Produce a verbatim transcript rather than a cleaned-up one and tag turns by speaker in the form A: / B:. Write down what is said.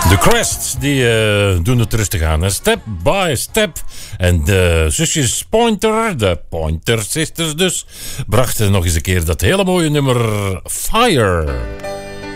A: De Crests, die uh, doen het rustig aan. Hè? Step by step. En de zusjes Pointer, de Pointer Sisters dus, brachten nog eens een keer dat hele mooie nummer Fire.